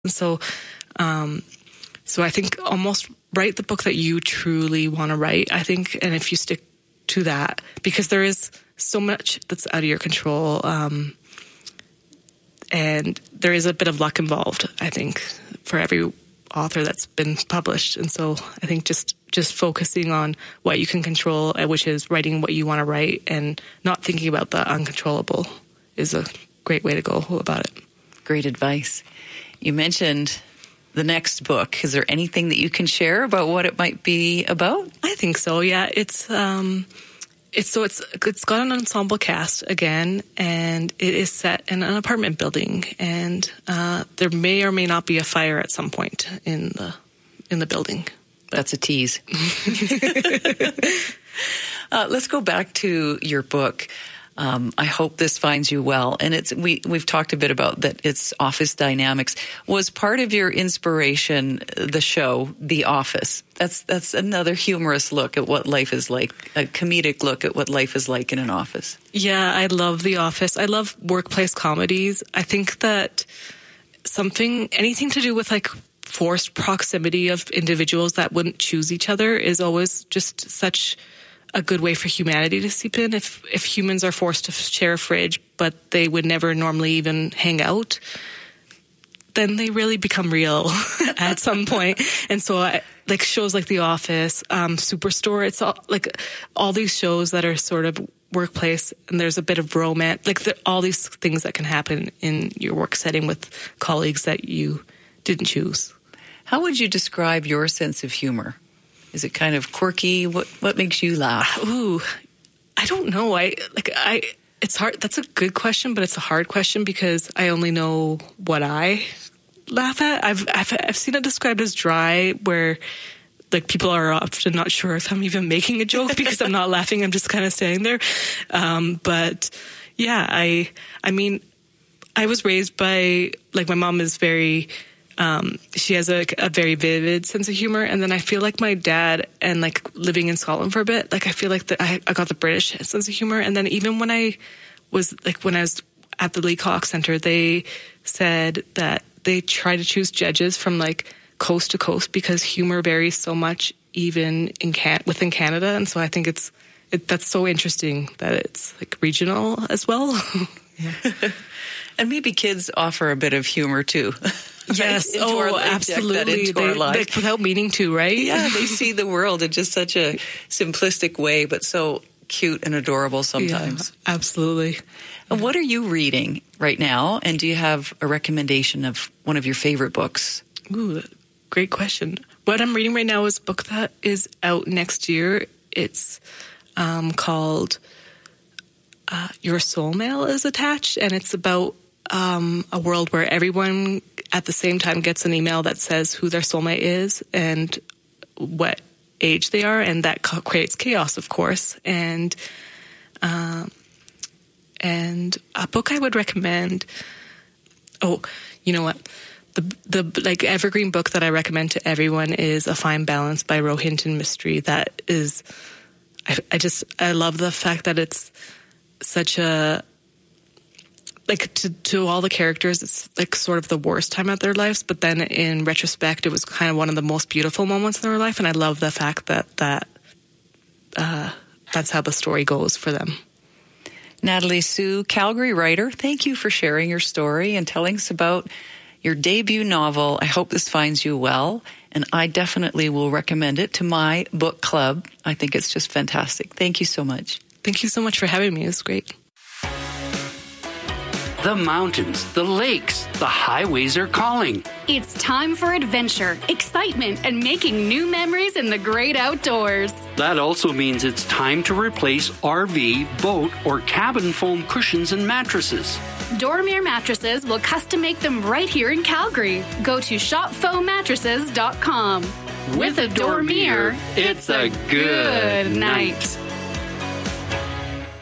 And so I think almost write the book that you truly want to write, I think, and if you stick to that, because there is so much that's out of your control, and there is a bit of luck involved, I think, for every author that's been published. And so I think just focusing on what you can control, which is writing what you want to write, and not thinking about the uncontrollable is a great way to go about it. Great advice. You mentioned the next book. Is there anything that you can share about what it might be about? I think so. Yeah, it's got an ensemble cast again, and it is set in an apartment building, and there may or may not be a fire at some point in the building. That's a tease. Let's go back to your book. I hope this finds you well. And we've talked a bit about that. It's office dynamics. Was part of your inspiration the show The Office? That's another humorous look at what life is like, a comedic look at what life is like in an office. Yeah, I love The Office. I love workplace comedies. I think that anything to do with like forced proximity of individuals that wouldn't choose each other is always just such a good way for humanity to seep in. If humans are forced to share a fridge, but they would never normally even hang out, then they really become real at some point. And so like shows like The Office, Superstore, it's all these shows that are sort of workplace, and there's a bit of romance, like all these things that can happen in your work setting with colleagues that you didn't choose. How would you describe your sense of humor? Is it kind of quirky? What makes you laugh? Ooh, I don't know. It's hard. That's a good question, but it's a hard question because I only know what I laugh at. I've seen it described as dry, where like people are often not sure if I'm even making a joke because I'm not laughing. I'm just kind of standing there. But yeah, I mean, I was raised by, like, my mom is very. She has a very vivid sense of humor. And then I feel like my dad, and like living in Scotland for a bit, like I feel like I got the British sense of humor. And then even when I was at the Lee Cox Centre, they said that they try to choose judges from like coast to coast because humor varies so much even within Canada. And so I think that's so interesting that it's like regional as well. Yeah. And maybe kids offer a bit of humor too. Yes, absolutely. Like without meaning to, right? Yeah, they see the world in just such a simplistic way, but so cute and adorable sometimes. Yeah, absolutely. And what are you reading right now? And do you have a recommendation of one of your favorite books? Ooh, great question. What I'm reading right now is a book that is out next year. It's called Your Soul Mail is Attached, and it's about a world where everyone at the same time gets an email that says who their soulmate is and what age they are, and that creates chaos, of course. And a book I would recommend. Oh, you know what? The like evergreen book that I recommend to everyone is A Fine Balance by Rohinton Mistry. That is, I love the fact that it's such a, like, to all the characters, it's like sort of the worst time of their lives, but then in retrospect, it was kind of one of the most beautiful moments in their life, and I love the fact that that's how the story goes for them. Natalie Sue, Calgary writer, thank you for sharing your story and telling us about your debut novel. I hope this finds you well, and I definitely will recommend it to my book club. I think it's just fantastic. Thank you so much. Thank you so much for having me. It was great. The mountains, the lakes, the highways are calling. It's time for adventure, excitement, and making new memories in the great outdoors. That also means it's time to replace RV, boat, or cabin foam cushions and mattresses. Dormier Mattresses will custom make them right here in Calgary. Go to shopfoammattresses.com. With a Dormier, it's a good night.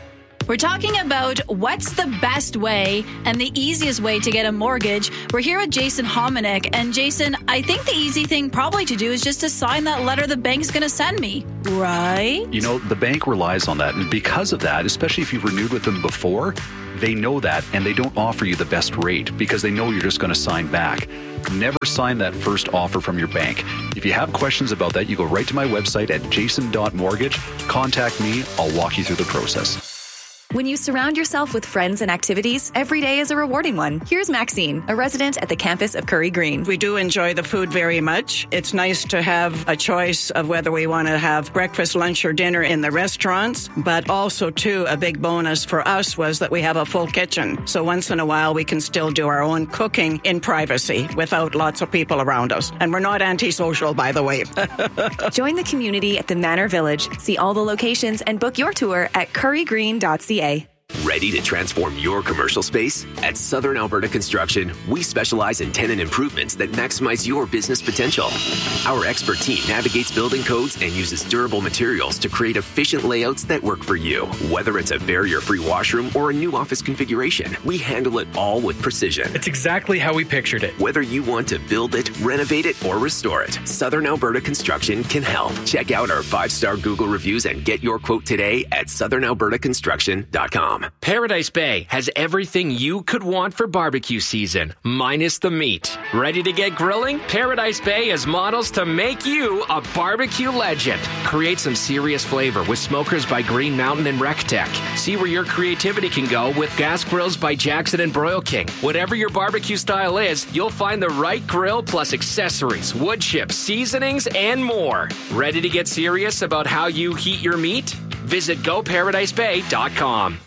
We're talking about what's the best way and the easiest way to get a mortgage. We're here with Jason Hominick. And Jason, I think the easy thing probably to do is just to sign that letter the bank's going to send me, right? You know, the bank relies on that. And because of that, especially if you've renewed with them before, they know that and they don't offer you the best rate because they know you're just going to sign back. Never sign that first offer from your bank. If you have questions about that, you go right to my website at jason.mortgage. Contact me. I'll walk you through the process. When you surround yourself with friends and activities, every day is a rewarding one. Here's Maxine, a resident at the campus of Curry Green. We do enjoy the food very much. It's nice to have a choice of whether we want to have breakfast, lunch, or dinner in the restaurants, but also, too, a big bonus for us was that we have a full kitchen. So once in a while, we can still do our own cooking in privacy without lots of people around us. And we're not antisocial, by the way. Join the community at the Manor Village. See all the locations and book your tour at currygreen.ca. Ready to transform your commercial space? At Southern Alberta Construction, we specialize in tenant improvements that maximize your business potential. Our expert team navigates building codes and uses durable materials to create efficient layouts that work for you. Whether it's a barrier-free washroom or a new office configuration, we handle it all with precision. It's exactly how we pictured it. Whether you want to build it, renovate it, or restore it, Southern Alberta Construction can help. Check out our 5-star Google reviews and get your quote today at southernalbertaconstruction.com. Paradise Bay has everything you could want for barbecue season, minus the meat. Ready to get grilling? Paradise Bay has models to make you a barbecue legend. Create some serious flavor with smokers by Green Mountain and RecTech. See where your creativity can go with gas grills by Jackson and Broil King. Whatever your barbecue style is, you'll find the right grill plus accessories, wood chips, seasonings, and more. Ready to get serious about how you heat your meat? Visit GoParadiseBay.com.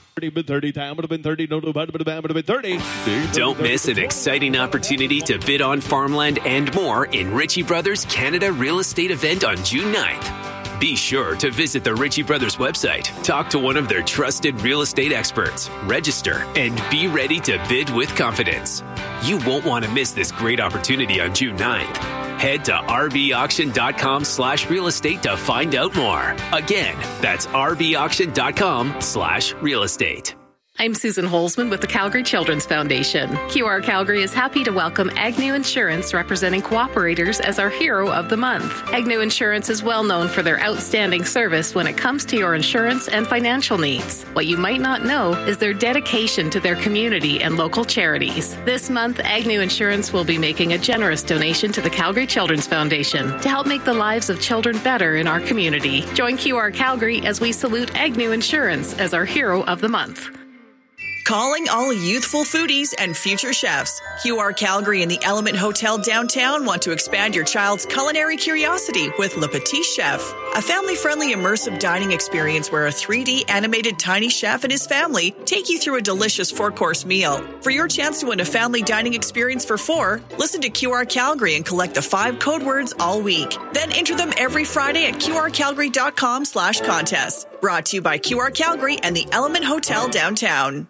Don't miss an exciting opportunity to bid on farmland and more in Ritchie Brothers Canada Real Estate event on June 9th. Be sure to visit the Ritchie Brothers website, talk to one of their trusted real estate experts, register, and be ready to bid with confidence. You won't want to miss this great opportunity on June 9th. Head to rbauction.com/real estate to find out more. Again, that's rbauction.com/real estate. I'm Susan Holzman with the Calgary Children's Foundation. QR Calgary is happy to welcome Agnew Insurance, representing cooperators, as our Hero of the Month. Agnew Insurance is well known for their outstanding service when it comes to your insurance and financial needs. What you might not know is their dedication to their community and local charities. This month, Agnew Insurance will be making a generous donation to the Calgary Children's Foundation to help make the lives of children better in our community. Join QR Calgary as we salute Agnew Insurance as our Hero of the Month. Calling all youthful foodies and future chefs. QR Calgary and the Element Hotel downtown want to expand your child's culinary curiosity with Le Petit Chef, a family-friendly immersive dining experience where a 3D animated tiny chef and his family take you through a delicious 4-course meal. For your chance to win a family dining experience for 4, listen to QR Calgary and collect the 5 code words all week. Then enter them every Friday at qrcalgary.com/contest. Brought to you by QR Calgary and the Element Hotel downtown.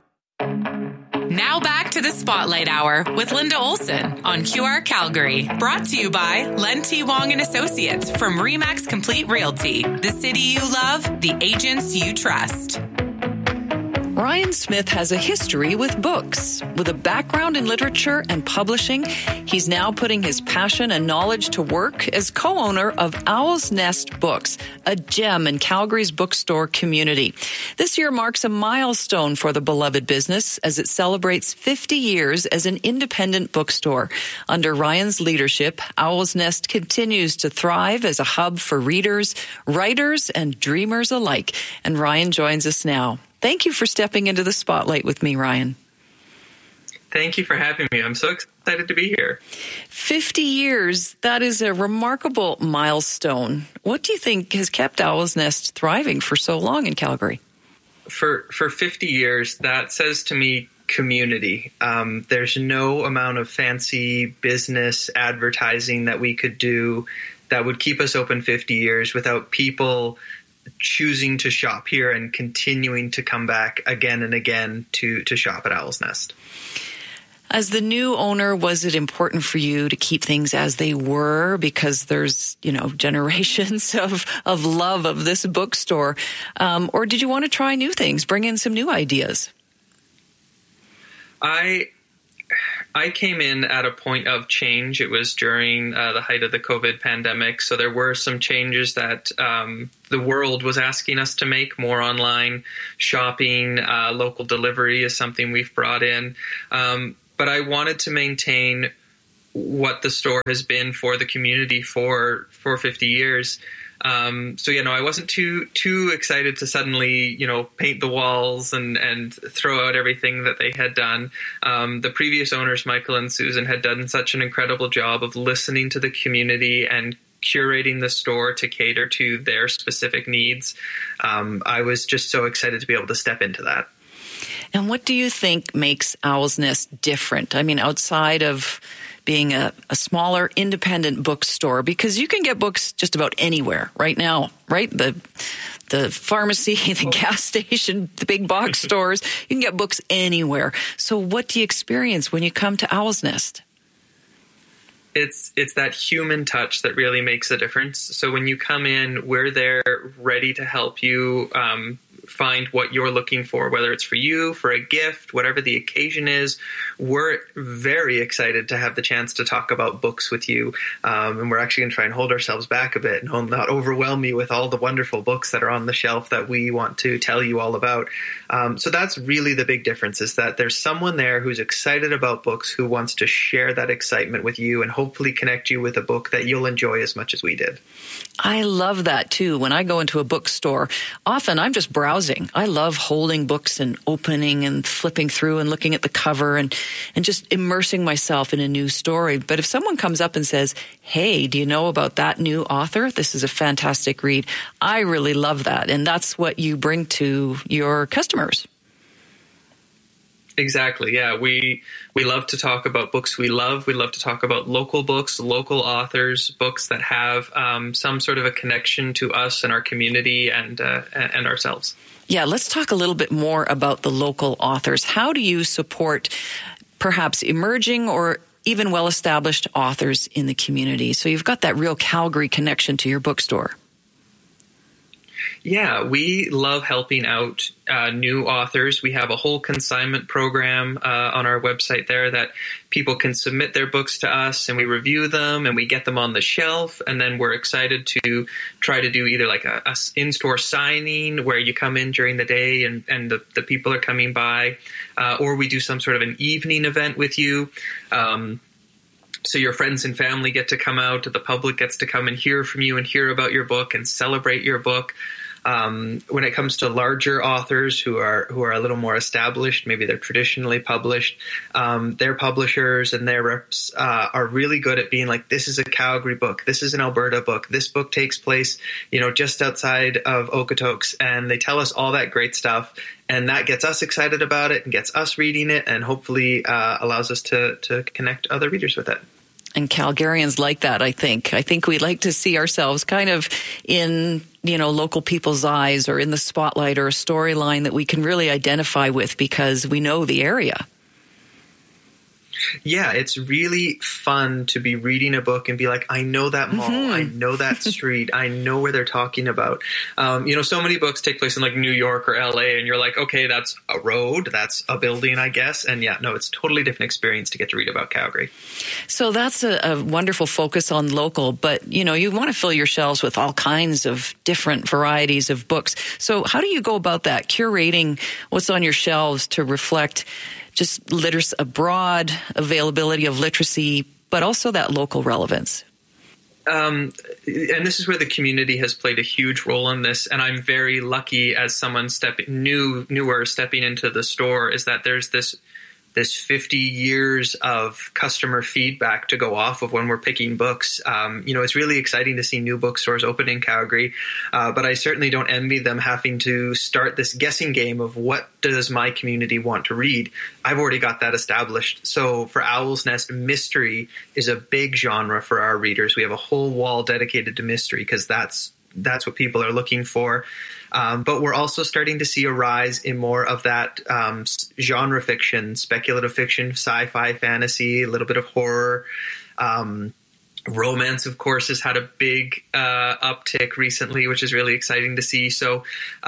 Now back to the Spotlight Hour with Linda Olson on QR Calgary. Brought to you by Len T. Wong & Associates from RE/MAX Complete Realty. The city you love, the agents you trust. Ryan Smith has a history with books. With a background in literature and publishing, he's now putting his passion and knowledge to work as co-owner of Owl's Nest Books, a gem in Calgary's bookstore community. This year marks a milestone for the beloved business as it celebrates 50 years as an independent bookstore. Under Ryan's leadership, Owl's Nest continues to thrive as a hub for readers, writers, and dreamers alike. And Ryan joins us now. Thank you for stepping into the spotlight with me, Ryan. Thank you for having me. I'm so excited to be here. 50 years, that is a remarkable milestone. What do you think has kept Owl's Nest thriving for so long in Calgary? For 50 years, that says to me community. There's no amount of fancy business advertising that we could do that would keep us open 50 years without people choosing to shop here and continuing to come back again and again to shop at Owl's Nest. As the new owner, was it important for you to keep things as they were because there's, generations of love of this bookstore? Or did you want to try new things, bring in some new ideas? I came in at a point of change. It was during the height of the COVID pandemic. So there were some changes that the world was asking us to make. More online shopping, local delivery is something we've brought in. But I wanted to maintain what the store has been for the community for 50 years. I wasn't too excited to suddenly, paint the walls and throw out everything that they had done. The previous owners, Michael and Susan, had done such an incredible job of listening to the community and curating the store to cater to their specific needs. I was just so excited to be able to step into that. And what do you think makes Owl's Nest different? I mean, outside of being a smaller independent bookstore, because you can get books just about anywhere right now, right? The pharmacy, the gas station, the big box stores, you can get books anywhere. So what do you experience when you come to Owl's Nest? It's that human touch that really makes a difference. So when you come in, we're there ready to help you find what you're looking for, whether it's for you, for a gift, whatever the occasion is. We're very excited to have the chance to talk about books with you. And we're actually going to try and hold ourselves back a bit and not overwhelm you with all the wonderful books that are on the shelf that we want to tell you all about. So that's really the big difference, is that there's someone there who's excited about books, who wants to share that excitement with you and hopefully connect you with a book that you'll enjoy as much as we did. I love that too. When I go into a bookstore, often I'm just browsing. I love holding books and opening and flipping through and looking at the cover and just immersing myself in a new story. But if someone comes up and says, hey, do you know about that new author? This is a fantastic read. I really love that. And that's what you bring to your customers. Exactly. Yeah. We love to talk about books we love. We love to talk about local books, local authors, books that have some sort of a connection to us and our community and ourselves. Yeah. Let's talk a little bit more about the local authors. How do you support perhaps emerging or even well-established authors in the community? So you've got that real Calgary connection to your bookstore. Yeah, we love helping out new authors. We have a whole consignment program on our website there that people can submit their books to us, and we review them and we get them on the shelf. And then we're excited to try to do either like a in-store signing where you come in during the day and the people are coming by, or we do some sort of an evening event with you. So your friends and family get to come out, the public gets to come and hear from you and hear about your book and celebrate your book. When it comes to larger authors who are a little more established, maybe they're traditionally published, their publishers and their reps are really good at being like, this is a Calgary book, this is an Alberta book, this book takes place, just outside of Okotoks, and they tell us all that great stuff, and that gets us excited about it and gets us reading it, and hopefully allows us to connect other readers with it. And Calgarians like that, I think. I think we like to see ourselves kind of in, local people's eyes or in the spotlight or a storyline that we can really identify with because we know the area. Yeah, it's really fun to be reading a book and be like, I know that mall, I know that street, I know where they're talking about. So many books take place in like New York or LA, and you're like, okay, that's a road, that's a building, I guess. And yeah, no, it's a totally different experience to get to read about Calgary. So that's a wonderful focus on local, but you want to fill your shelves with all kinds of different varieties of books. So how do you go about that, curating what's on your shelves to reflect just a broad availability of literacy, but also that local relevance? And this is where the community has played a huge role in this. And I'm very lucky as someone newer stepping into the store, is that there's this 50 years of customer feedback to go off of when we're picking books. It's really exciting to see new bookstores open in Calgary, but I certainly don't envy them having to start this guessing game of what does my community want to read. I've already got that established. So for Owl's Nest, mystery is a big genre for our readers. We have a whole wall dedicated to mystery because that's that's what people are looking for. But we're also starting to see a rise in more of that genre fiction, speculative fiction, sci-fi, fantasy, a little bit of horror. Romance, of course, has had a big uptick recently, which is really exciting to see. So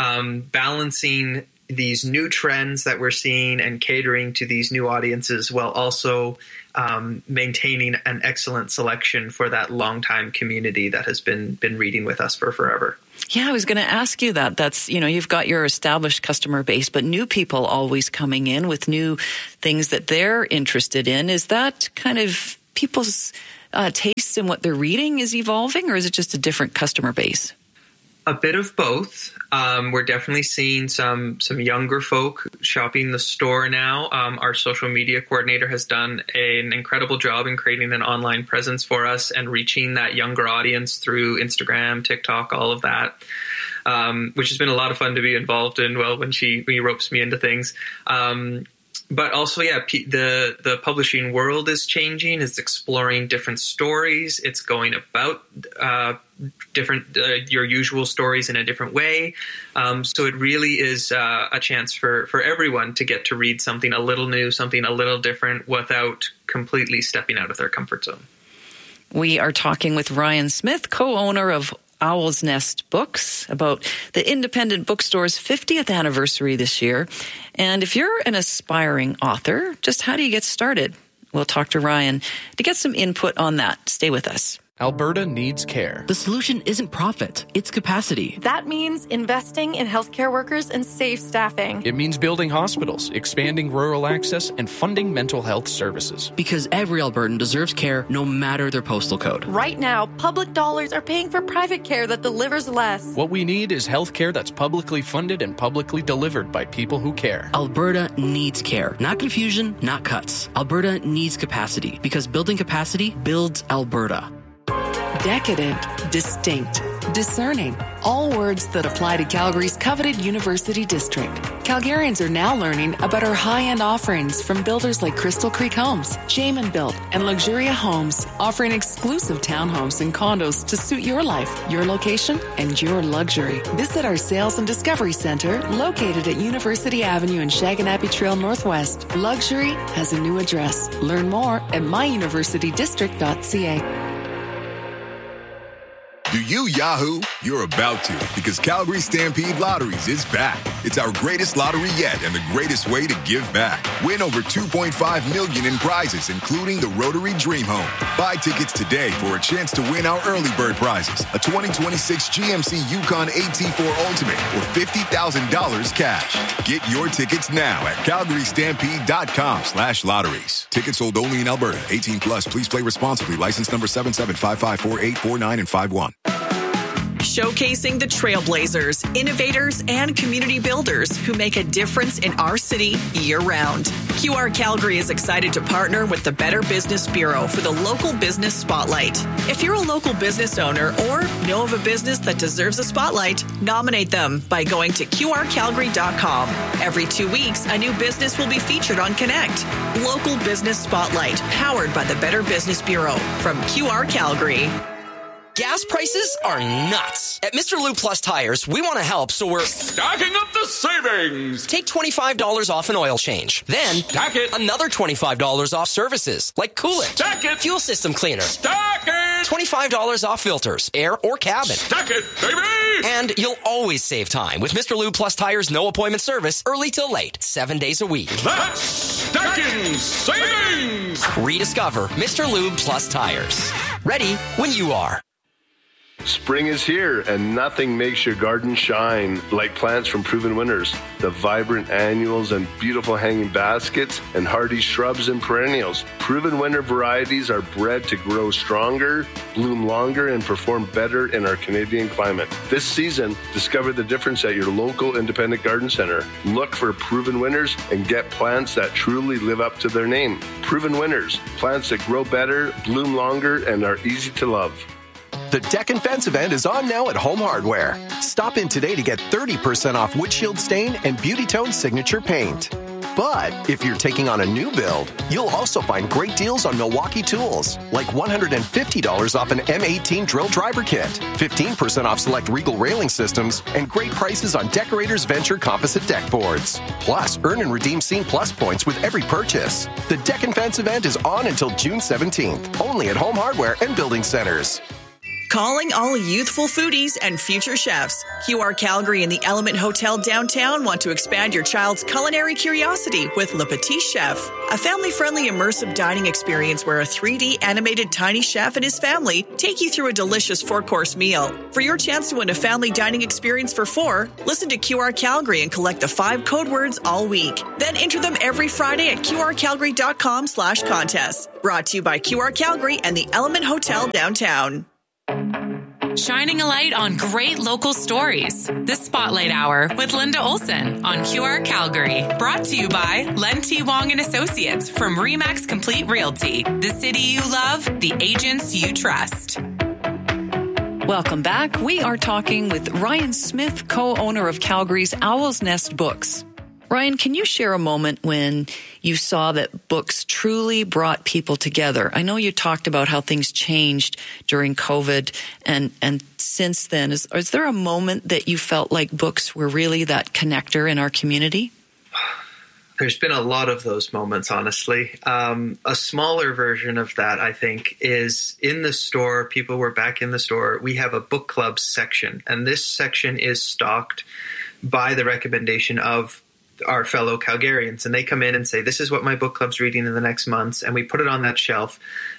balancing these new trends that we're seeing and catering to these new audiences while also maintaining an excellent selection for that longtime community that has been reading with us for forever. Yeah, I was going to ask you that. That's, you've got your established customer base, but new people always coming in with new things that they're interested in. Is that kind of people's tastes in what they're reading is evolving, or is it just a different customer base? A bit of both. We're definitely seeing some younger folk shopping the store now. Our social media coordinator has done an incredible job in creating an online presence for us and reaching that younger audience through Instagram, TikTok, all of that, which has been a lot of fun to be involved in. Well, when he ropes me into things. But also, the publishing world is changing. It's exploring different stories. It's going about different your usual stories in a different way. So it really is a chance for everyone to get to read something a little new, something a little different without completely stepping out of their comfort zone. We are talking with Ryan Smith, co-owner of Owl's Nest Books, about the independent bookstore's 50th anniversary this year. And if you're an aspiring author, just how do you get started? We'll talk to Ryan to get some input on that. Stay with us. Alberta needs care. The solution isn't profit, it's capacity. That means investing in healthcare workers and safe staffing. It means building hospitals, expanding rural access, and funding mental health services. Because every Albertan deserves care no matter their postal code. Right now, public dollars are paying for private care that delivers less. What we need is healthcare that's publicly funded and publicly delivered by people who care. Alberta needs care. Not confusion, not cuts. Alberta needs capacity, because building capacity builds Alberta. Decadent, distinct, discerning. All words that apply to Calgary's coveted University District. Calgarians are now learning about our high-end offerings from builders like Crystal Creek Homes, Jamin Built, and Luxuria Homes, offering exclusive townhomes and condos to suit your life, your location, and your luxury. Visit our Sales and Discovery Center, located at University Avenue and Shaganappy Trail Northwest. Luxury has a new address. Learn more at myuniversitydistrict.ca. Do you Yahoo? You're about to, because Calgary Stampede Lotteries is back. It's our greatest lottery yet and the greatest way to give back. Win over $2.5 million in prizes, including the Rotary Dream Home. Buy tickets today for a chance to win our early bird prizes, a 2026 GMC Yukon AT4 Ultimate, or $50,000 cash. Get your tickets now at calgarystampede.com/lotteries. Tickets sold only in Alberta. 18 plus. Please play responsibly. License number 77554849 and 51. Showcasing the trailblazers, innovators, and community builders who make a difference in our city year-round. QR Calgary is excited to partner with the Better Business Bureau for the Local Business Spotlight. If you're a local business owner or know of a business that deserves a spotlight, nominate them by going to QRCalgary.com. Every 2 weeks, a new business will be featured on Connect. Local Business Spotlight, powered by the Better Business Bureau from QR Calgary. Gas prices are nuts. At Mr. Lube Plus Tires, we want to help, so we're stacking up the savings. Take $25 off an oil change. Then, stack it. Another $25 off services, like coolant. Stack it. Fuel system cleaner. Stack it. $25 off filters, air or cabin. Stack it, baby. And you'll always save time with Mr. Lube Plus Tires' no appointment service, early till late, 7 days a week. That's stacking savings. Rediscover Mr. Lube Plus Tires. Ready when you are. Spring is here, and nothing makes your garden shine like plants from Proven Winners. The vibrant annuals and beautiful hanging baskets and hardy shrubs and perennials. Proven Winner varieties are bred to grow stronger, bloom longer, and perform better in our Canadian climate. This season, discover the difference at your local independent garden center. Look for Proven Winners and get plants that truly live up to their name. Proven Winners, plants that grow better, bloom longer, and are easy to love. The Deck and Fence event is on now at Home Hardware. Stop in today to get 30% off Wood Shield Stain and Beauty Tone Signature Paint. But if you're taking on a new build, you'll also find great deals on Milwaukee tools, like $150 off an M18 drill driver kit, 15% off select Regal railing systems, and great prices on Decorators Venture composite deck boards. Plus, earn and redeem Scene Plus points with every purchase. The Deck and Fence event is on until June 17th, only at Home Hardware and Building Centers. Calling all youthful foodies and future chefs. QR Calgary and the Element Hotel downtown want to expand your child's culinary curiosity with Le Petit Chef, a family-friendly immersive dining experience where a 3D animated tiny chef and his family take you through a delicious 4-course meal. For your chance to win a family dining experience for 4, listen to QR Calgary and collect the 5 code words all week. Then enter them every Friday at qrcalgary.com/contest. Brought to you by QR Calgary and the Element Hotel downtown. Shining a light on great local stories. The Spotlight Hour with Linda Olson on QR Calgary. Brought to you by Len T. Wong and Associates from RE/MAX Complete Realty. The city you love, the agents you trust. Welcome back. We are talking with Ryan Smith, co-owner of Calgary's Owl's Nest Books. Ryan, can you share a moment when you saw that books truly brought people together? I know you talked about how things changed during COVID and since then. Is there a moment that you felt like books were really that connector in our community? There's been a lot of those moments, honestly. A smaller version of that, I think, is in the store. People were back in the store. We have a book club section, and this section is stocked by the recommendation of our fellow Calgarians, and they come in and say, this is what my book club's reading in the next months, and we put it on that shelf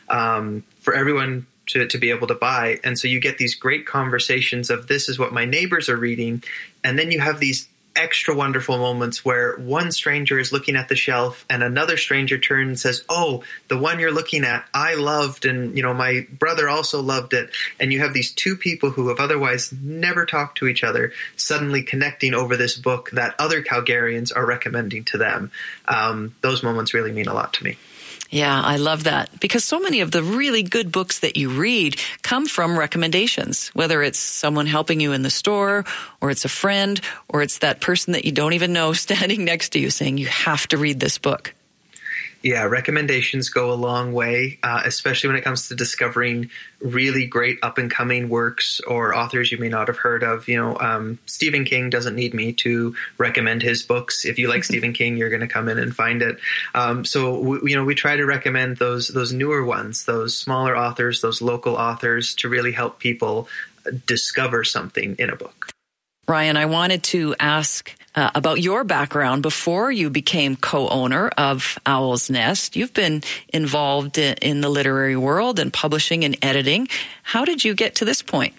for everyone to be able to buy. And so you get these great conversations of, this is what my neighbors are reading, and then you have these extra wonderful moments where one stranger is looking at the shelf and another stranger turns and says, oh, the one you're looking at, I loved, and my brother also loved it. And you have these two people who have otherwise never talked to each other suddenly connecting over this book that other Calgarians are recommending to them. Those moments really mean a lot to me. Yeah, I love that, because so many of the really good books that you read come from recommendations, whether it's someone helping you in the store, or it's a friend, or it's that person that you don't even know standing next to you saying, you have to read this book. Yeah, recommendations go a long way, especially when it comes to discovering really great up-and-coming works or authors you may not have heard of. Stephen King doesn't need me to recommend his books. If you like Stephen King, you're going to come in and find it. So we try to recommend those newer ones, those smaller authors, those local authors, to really help people discover something in a book. Ryan, I wanted to ask about your background before you became co-owner of Owl's Nest. You've been involved in the literary world and publishing and editing. How did you get to this point?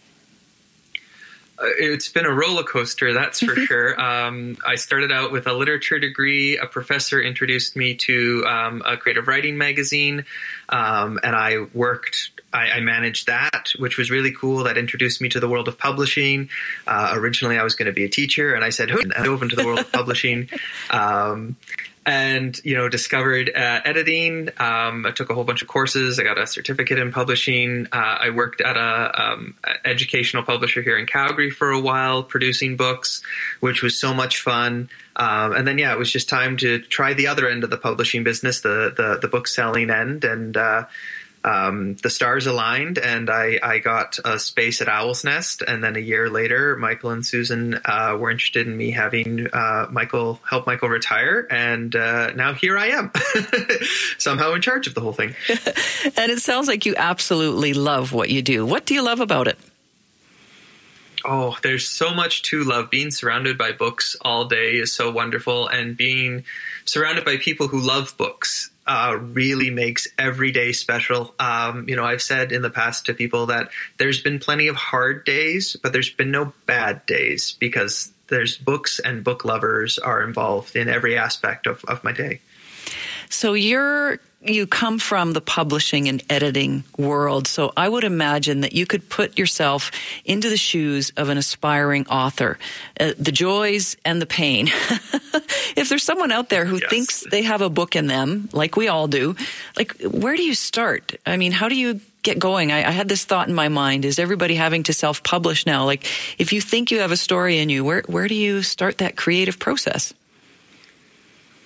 It's been a roller coaster, that's for sure. I started out with a literature degree. A professor introduced me to a creative writing magazine, and I managed that, which was really cool. That introduced me to the world of publishing. Originally, I was going to be a teacher, and I said, and I dove into the world of publishing. And, discovered editing. I took a whole bunch of courses. I got a certificate in publishing. I worked at a educational publisher here in Calgary for a while, producing books, which was so much fun. And then, it was just time to try the other end of the publishing business, the book selling end. And the stars aligned, and I got a space at Owl's Nest. And then a year later, Michael and Susan were interested in me having help Michael retire. And now here I am, somehow in charge of the whole thing. And it sounds like you absolutely love what you do. What do you love about it? Oh, there's so much to love. Being surrounded by books all day is so wonderful. And being surrounded by people who love books really makes every day special. I've said in the past to people that there's been plenty of hard days, but there's been no bad days, because there's books and book lovers are involved in every aspect of my day. So you come from the publishing and editing world, so I would imagine that you could put yourself into the shoes of an aspiring author, the joys and the pain. If there's someone out there who thinks they have a book in them, like we all do, where do you start? I mean, how do you get going? I had this thought in my mind, is everybody having to self-publish now? If you think you have a story in you, where do you start that creative process?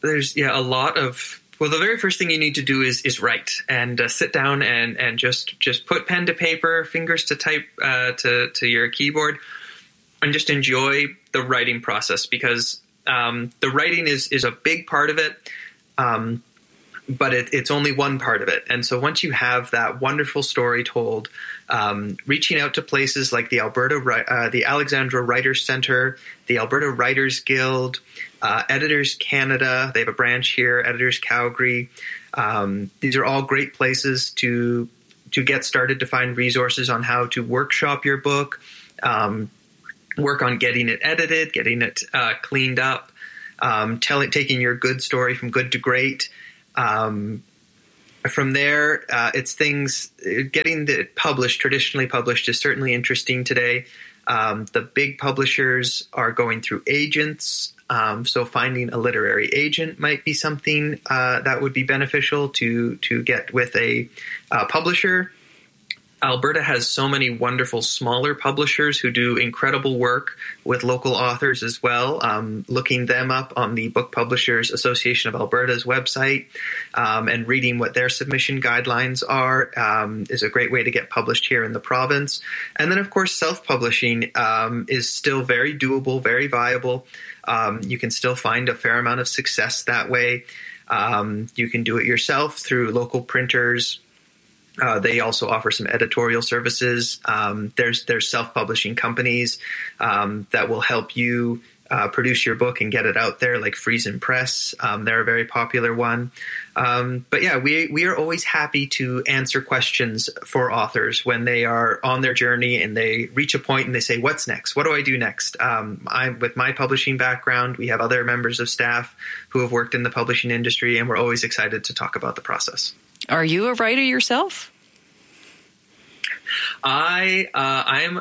there's a lot of, well, the very first thing you need to do is write, and sit down and just put pen to paper, fingers to type to your keyboard, and just enjoy the writing process, because the writing is a big part of it, but it's only one part of it. And so once you have that wonderful story told, reaching out to places like the Alexandra Writers Center, the Alberta Writers Guild, Editors Canada, they have a branch here, Editors Calgary. These are all great places to get started, to find resources on how to workshop your book, work on getting it edited, getting it cleaned up, taking your good story from good to great. From there, it's things, getting it published, traditionally published, is certainly interesting today. The big publishers are going through agents. So finding a literary agent might be something that would be beneficial to get with a publisher. Alberta has so many wonderful smaller publishers who do incredible work with local authors as well. Looking them up on the Book Publishers Association of Alberta's website and reading what their submission guidelines are is a great way to get published here in the province. And then, of course, self-publishing is still very doable, very viable. You can still find a fair amount of success that way. You can do it yourself through local printers. They also offer some editorial services. There's self-publishing companies that will help you produce your book and get it out there, like Friesen Press. They're a very popular one. But yeah, we are always happy to answer questions for authors when they are on their journey and they reach a point and they say, what's next? What do I do next? With my publishing background, we have other members of staff who have worked in the publishing industry, and we're always excited to talk about the process. Are you a writer yourself? I'm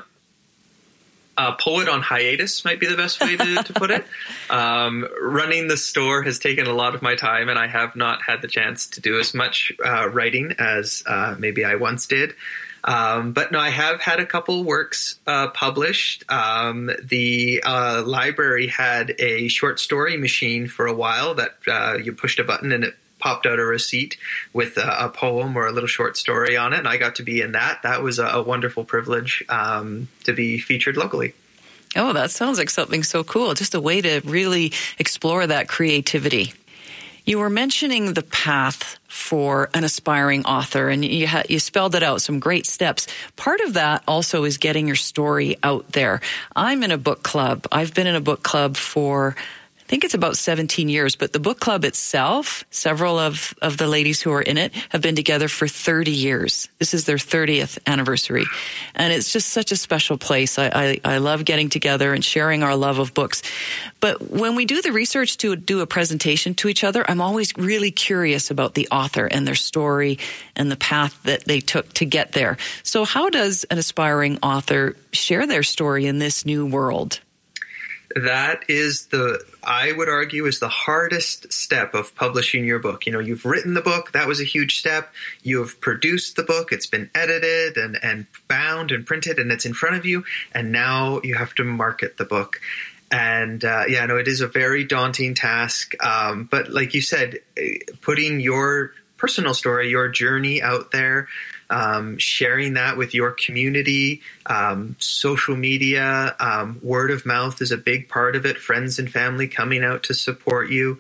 a poet on hiatus, might be the best way to put it. Running the store has taken a lot of my time, and I have not had the chance to do as much writing as maybe I once did. But no, I have had a couple works published. The library had a short story machine for a while that you pushed a button and it popped out a receipt with a poem or a little short story on it, and I got to be in that. That was a wonderful privilege to be featured locally. Oh, that sounds like something so cool. Just a way to really explore that creativity. You were mentioning the path for an aspiring author, and you spelled it out, some great steps. Part of that also is getting your story out there. I'm in a book club. I've been in a book club for, I think it's about 17 years, but the book club itself, several of the ladies who are in it have been together for 30 years. This is their 30th anniversary. And it's just such a special place. I love getting together and sharing our love of books. But when we do the research to do a presentation to each other, I'm always really curious about the author and their story and the path that they took to get there. So how does an aspiring author share their story in this new world? That is I would argue, is the hardest step of publishing your book. You know, you've written the book. That was a huge step. You have produced the book. It's been edited and bound and printed, and it's in front of you. And now you have to market the book. And it is a very daunting task. But like you said, putting your personal story, your journey out there, sharing that with your community, social media, word of mouth is a big part of it. Friends and family coming out to support you.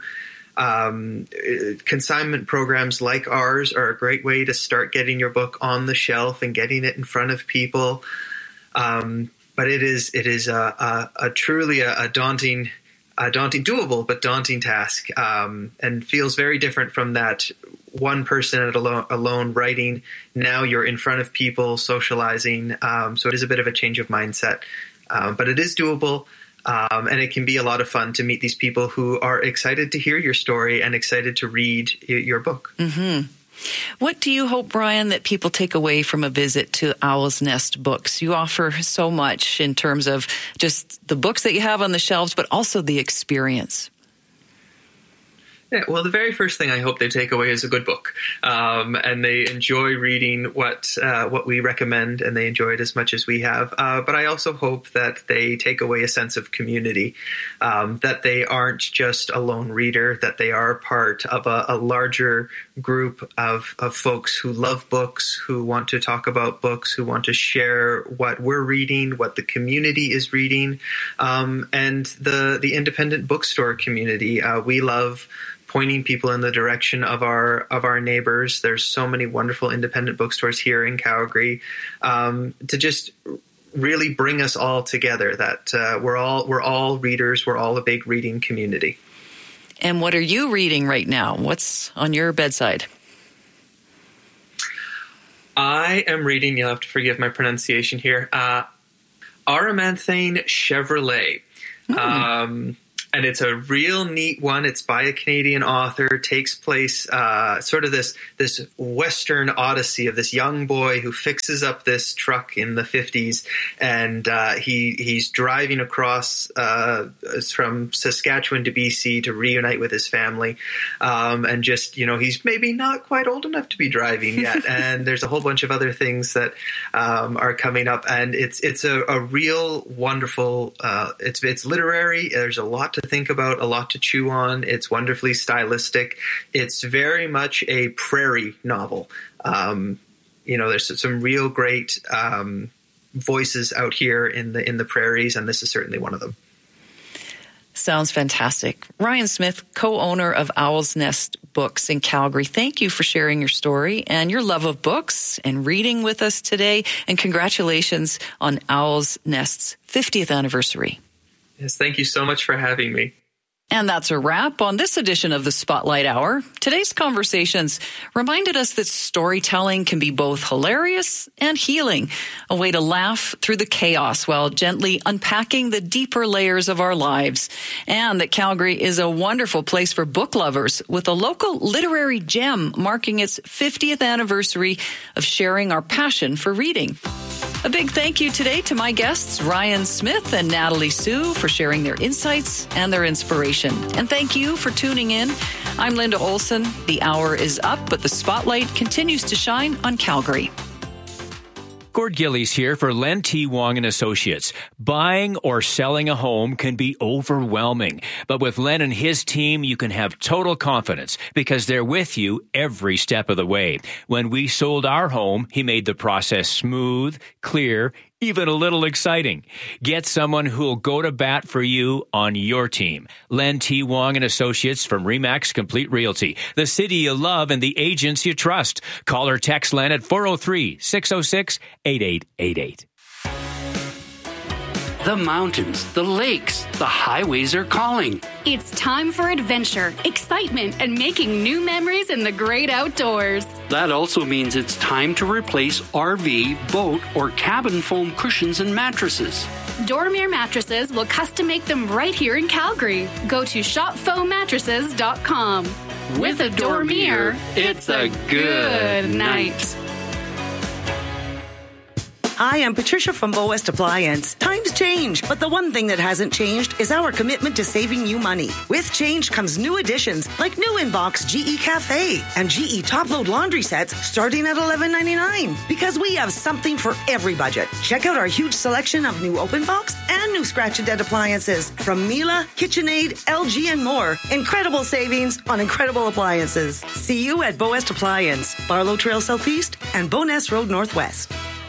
Consignment programs like ours are a great way to start getting your book on the shelf and getting it in front of people. But it is a truly a daunting, doable but daunting task, and feels very different from that one person alone writing. Now you're in front of people, socializing. So it is a bit of a change of mindset, but it is doable. And it can be a lot of fun to meet these people who are excited to hear your story and excited to read your book. Mm-hmm. What do you hope, Brian, that people take away from a visit to Owl's Nest Books? You offer so much in terms of just the books that you have on the shelves, but also the experience. Yeah, well, the very first thing I hope they take away is a good book, and they enjoy reading what we recommend, and they enjoy it as much as we have. But I also hope that they take away a sense of community, that they aren't just a lone reader, that they are part of a larger group of folks who love books, who want to talk about books, who want to share what we're reading, what the community is reading, and the independent bookstore community. We love pointing people in the direction of our neighbors. There's so many wonderful independent bookstores here in Calgary, to just really bring us all together. That we're all readers. We're all a big reading community. And what are you reading right now? What's on your bedside? I am reading. You'll have to forgive my pronunciation here. Aramanthine Chevrolet. And it's a real neat one. It's by a Canadian author. It takes place sort of this Western odyssey of this young boy who fixes up this truck in the 50s, and he's driving across from Saskatchewan to BC to reunite with his family, and just he's maybe not quite old enough to be driving yet, and there's a whole bunch of other things that are coming up, and it's a real wonderful. It's literary. There's a lot to think about, a lot to chew on. It's wonderfully stylistic. It's very much a prairie novel. There's some real great voices out here in the prairies, and this is certainly one of them. Sounds fantastic. Ryan Smith, co-owner of Owl's Nest Books in Calgary, thank you for sharing your story and your love of books and reading with us today, and congratulations on Owl's Nest's 50th anniversary. Yes, thank you so much for having me. And that's a wrap on this edition of the Spotlight Hour. Today's conversations reminded us that storytelling can be both hilarious and healing, a way to laugh through the chaos while gently unpacking the deeper layers of our lives, and that Calgary is a wonderful place for book lovers, with a local literary gem marking its 50th anniversary of sharing our passion for reading. A big thank you today to my guests, Ryan Smith and Natalie Sue, for sharing their insights and their inspiration. And thank you for tuning in. I'm Linda Olson. The hour is up, but the spotlight continues to shine on Calgary. Gord Gillies here for Len T. Wong and Associates. Buying or selling a home can be overwhelming, but with Len and his team, you can have total confidence because they're with you every step of the way. When we sold our home, he made the process smooth, clear, even a little exciting. Get someone who'll go to bat for you on your team. Len T. Wong and Associates from RE/MAX Complete Realty, the city you love and the agents you trust. Call or text Len at 403-606-8888. The mountains, the lakes, the highways are calling. It's time for adventure, excitement, and making new memories in the great outdoors. That also means it's time to replace RV, boat, or cabin foam cushions and mattresses. Dormier Mattresses will custom make them right here in Calgary. Go to shopfoammattresses.com. With a Dormier, it's a good night. Hi, I'm Patricia from Bow West Appliance. Times change, but the one thing that hasn't changed is our commitment to saving you money. With change comes new additions like new in-box GE Cafe and GE top-load laundry sets starting at $11.99 because we have something for every budget. Check out our huge selection of new open box and new scratch and dent appliances from Miele, KitchenAid, LG, and more. Incredible savings on incredible appliances. See you at Bow West Appliance, Barlow Trail Southeast and Bowness Road Northwest.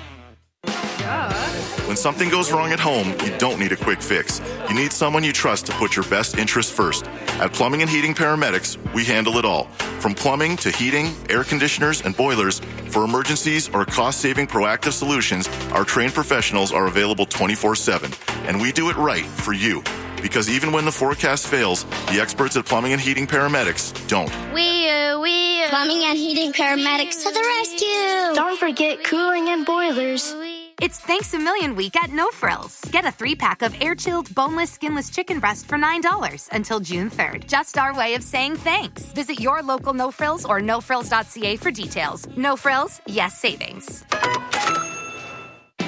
When something goes wrong at home, you don't need a quick fix. You need someone you trust to put your best interests first. At Plumbing and Heating Paramedics, we handle it all. From plumbing to heating, air conditioners, and boilers, for emergencies or cost-saving proactive solutions, our trained professionals are available 24/7. And we do it right for you. Because even when the forecast fails, the experts at Plumbing and Heating Paramedics don't. We Plumbing and Heating Paramedics to the rescue. Don't forget cooling and boilers. It's Thanks a Million Week at No Frills. Get a 3-pack of air-chilled, boneless, skinless chicken breast for $9 until June 3rd. Just our way of saying thanks. Visit your local No Frills or nofrills.ca for details. No Frills, yes savings.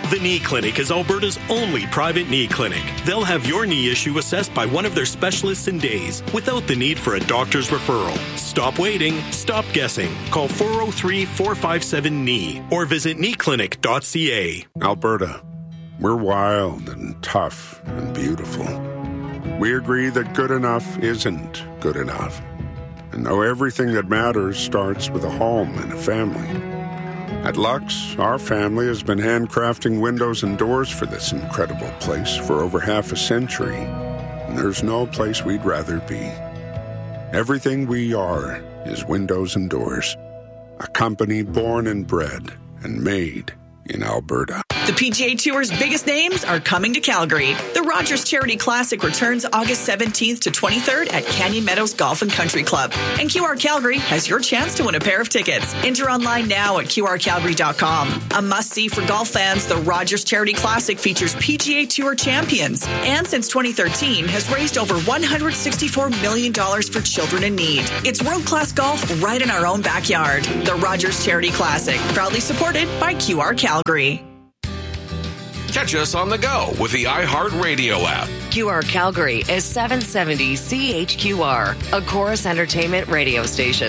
The Knee Clinic is Alberta's only private knee clinic. They'll have your knee issue assessed by one of their specialists in days, without the need for a doctor's referral. Stop waiting, stop guessing. Call 403-457-KNEE or visit kneeclinic.ca. Alberta, we're wild and tough and beautiful. We agree that good enough isn't good enough. And know everything that matters starts with a home and a family. At Lux, our family has been handcrafting windows and doors for this incredible place for over half a century. And there's no place we'd rather be. Everything we are is windows and doors. A company born and bred and made in Alberta. The PGA Tour's biggest names are coming to Calgary. The Rogers Charity Classic returns August 17th to 23rd at Canyon Meadows Golf and Country Club. And QR Calgary has your chance to win a pair of tickets. Enter online now at QRCalgary.com. A must-see for golf fans, the Rogers Charity Classic features PGA Tour champions. And since 2013, has raised over $164 million for children in need. It's world-class golf right in our own backyard. The Rogers Charity Classic, proudly supported by QR Calgary. Catch us on the go with the iHeartRadio app. QR Calgary is 770 CHQR, a Chorus Entertainment radio station.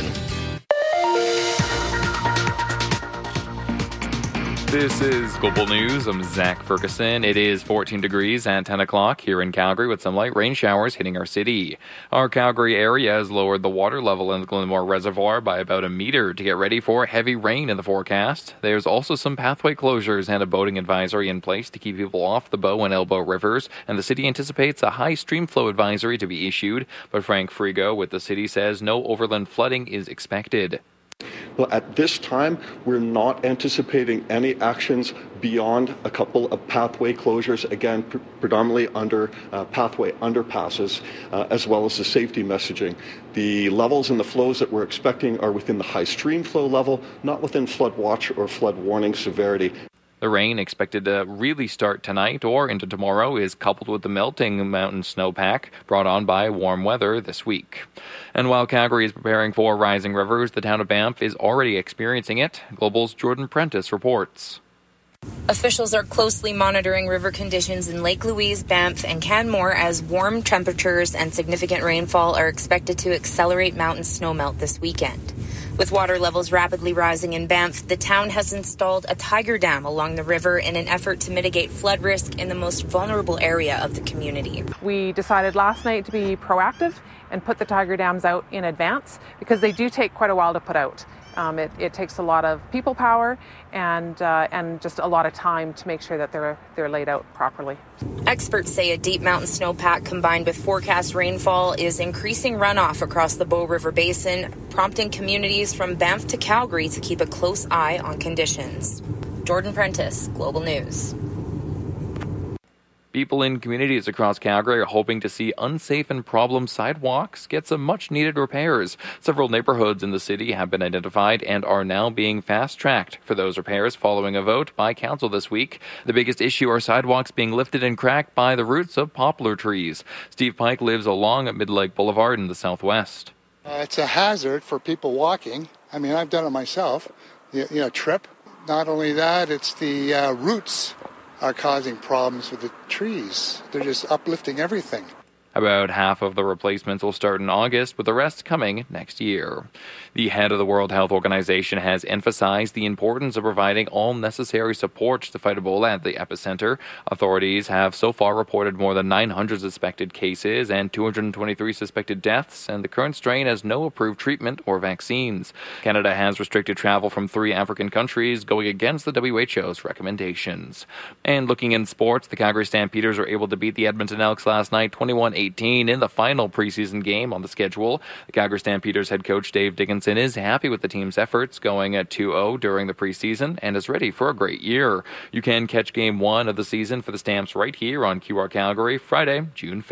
This is Global News. I'm Zach Ferguson. It is 14 degrees at 10 o'clock here in Calgary with some light rain showers hitting our city. Our Calgary area has lowered the water level in the Glenmore Reservoir by about a meter to get ready for heavy rain in the forecast. There's also some pathway closures and a boating advisory in place to keep people off the Bow and Elbow rivers, and the city anticipates a high stream flow advisory to be issued, but Frank Frigo with the city says no overland flooding is expected. Well, at this time, we're not anticipating any actions beyond a couple of pathway closures, again, predominantly under pathway underpasses, as well as the safety messaging. The levels and the flows that we're expecting are within the high stream flow level, not within flood watch or flood warning severity. The rain, expected to really start tonight or into tomorrow, is coupled with the melting mountain snowpack brought on by warm weather this week. And while Calgary is preparing for rising rivers, the town of Banff is already experiencing it. Global's Jordan Prentice reports. Officials are closely monitoring river conditions in Lake Louise, Banff, and Canmore as warm temperatures and significant rainfall are expected to accelerate mountain snowmelt this weekend. With water levels rapidly rising in Banff, the town has installed a tiger dam along the river in an effort to mitigate flood risk in the most vulnerable area of the community. We decided last night to be proactive and put the tiger dams out in advance because they do take quite a while to put out. It takes a lot of people power and just a lot of time to make sure that they're laid out properly. Experts say a deep mountain snowpack combined with forecast rainfall is increasing runoff across the Bow River Basin, prompting communities from Banff to Calgary to keep a close eye on conditions. Jordan Prentice, Global News. People in communities across Calgary are hoping to see unsafe and problem sidewalks get some much-needed repairs. Several neighborhoods in the city have been identified and are now being fast-tracked for those repairs following a vote by council this week. The biggest issue are sidewalks being lifted and cracked by the roots of poplar trees. Steve Pike lives along Mid-Lake Boulevard in the southwest. It's a hazard for people walking. I mean, I've done it myself. Trip. Not only that, it's the roots are causing problems with the trees. They're just uplifting everything. About half of the replacements will start in August, with the rest coming next year. The head of the World Health Organization has emphasized the importance of providing all necessary support to fight Ebola at the epicenter. Authorities have so far reported more than 900 suspected cases and 223 suspected deaths, and the current strain has no approved treatment or vaccines. Canada has restricted travel from 3 African countries, going against the WHO's recommendations. And looking in sports, the Calgary Stampeders were able to beat the Edmonton Elks last night 21-18 in the final preseason game on the schedule. The Calgary Stampeders head coach Dave Dickinson is happy with the team's efforts, going at 2-0 during the preseason, and is ready for a great year. You can catch Game 1 of the season for the Stamps right here on QR Calgary, Friday, June 5th.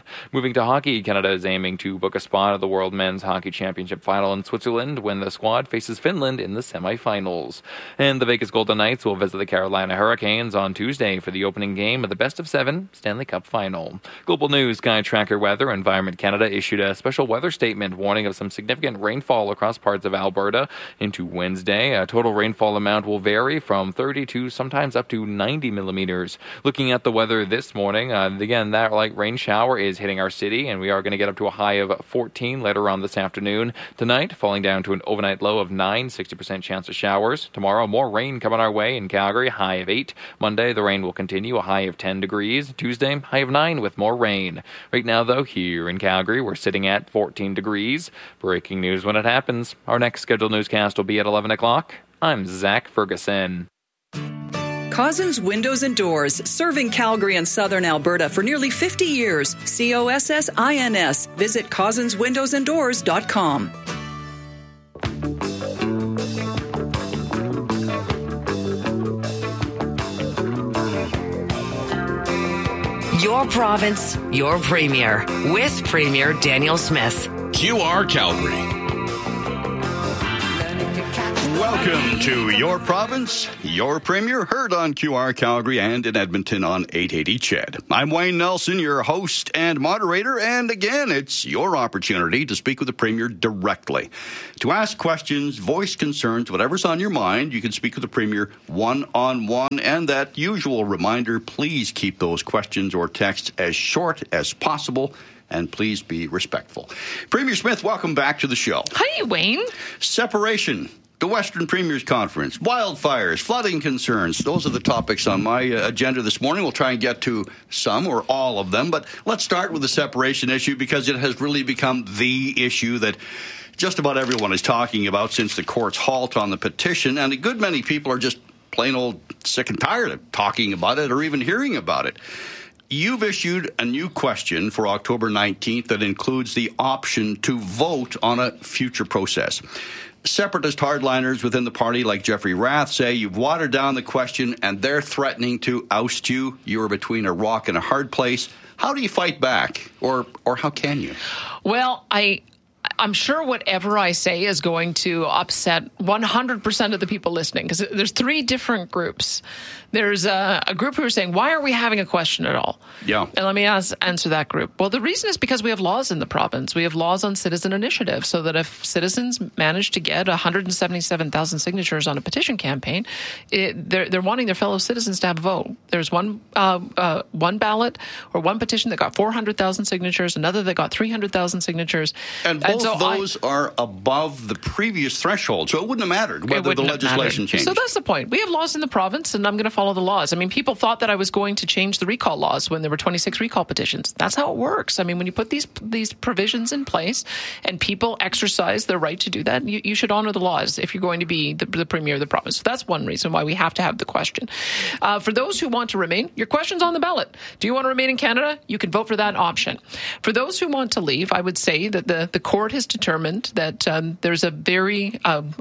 Moving to hockey, Canada is aiming to book a spot at the World Men's Hockey Championship final in Switzerland when the squad faces Finland in the semifinals. And the Vegas Golden Knights will visit the Carolina Hurricanes on Tuesday for the opening game of the best-of-7 Stanley Cup final. Global News Sky Tracker Weather Environment Canada issued a special weather statement warning of some significant rainfall across parts of Alberta into Wednesday. A total rainfall amount will vary from 30 to sometimes up to 90 millimeters. Looking at the weather this morning, again, that light rain shower is hitting our city, and we are going to get up to a high of 14 later on this afternoon. Tonight, falling down to an overnight low of 9, 60% chance of showers. Tomorrow, more rain coming our way in Calgary, high of 8. Monday, the rain will continue, a high of 10 degrees. Tuesday, high of 9 with more rain. Right now, though, here in Calgary, we're sitting at 14 degrees. Breaking news when it happens. Our next scheduled newscast will be at 11 o'clock. I'm Zach Ferguson. Cozzens Windows and Doors, serving Calgary and southern Alberta for nearly 50 years. COSSINS. Visit CozzensWindowsandDoors.com. Your province, your premier. With Premier Daniel Smith. QR Calgary. Welcome to Your Province, Your Premier, heard on QR Calgary and in Edmonton on 880 CHED. I'm Wayne Nelson, your host and moderator, and again, it's your opportunity to speak with the Premier directly. To ask questions, voice concerns, whatever's on your mind, you can speak with the Premier one-on-one, and that usual reminder, please keep those questions or texts as short as possible, and please be respectful. Premier Smith, welcome back to the show. Hi, Wayne. Separation. The Western Premiers Conference, wildfires, flooding concerns. Those are the topics on my agenda this morning. We'll try and get to some or all of them, but let's start with the separation issue because it has really become the issue that just about everyone is talking about since the court's halt on the petition, and a good many people are just plain old sick and tired of talking about it or even hearing about it. You've issued a new question for October 19th that includes the option to vote on a future process. Separatist hardliners within the party like Jeffrey Rath say you've watered down the question and they're threatening to oust you. You're between a rock and a hard place. How do you fight back? Or how can you? Well, I'm sure whatever I say is going to upset 100% of the people listening because there's three different groups. There's a group who are saying, why are we having a question at all? Yeah. And let me answer that group. Well, the reason is because we have laws in the province. We have laws on citizen initiative so that if citizens manage to get 177,000 signatures on a petition campaign, they're wanting their fellow citizens to have a vote. There's one ballot or one petition that got 400,000 signatures, another that got 300,000 signatures. And both those are above the previous threshold, so it wouldn't have mattered whether the legislation changed. So that's the point. We have laws in the province, and I'm going to follow the laws. I mean, people thought that I was going to change the recall laws when there were 26 recall petitions. That's how it works. I mean, when you put these provisions in place and people exercise their right to do that, you should honor the laws if you're going to be the premier of the province. So that's one reason why we have to have the question. For those who want to remain, your question's on the ballot. Do you want to remain in Canada? You can vote for that option. For those who want to leave, I would say that the court has determined that there's a very